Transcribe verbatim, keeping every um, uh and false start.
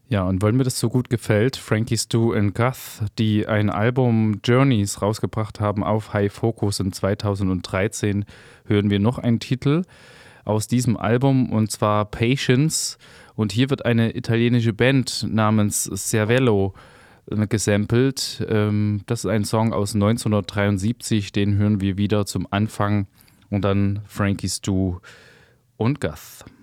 Ja, und weil mir das so gut gefällt, Frankie Stu and Guth, die ein Album Journeys rausgebracht haben auf High Focus in zweitausenddreizehn, hören wir noch einen Titel aus diesem Album, und zwar Patience. Und hier wird eine italienische Band namens Cervello äh, gesampelt. Ähm, das ist ein Song aus neunzehnhundertdreiundsiebzig, den hören wir wieder zum Anfang, und dann Frankie Stu und Guth.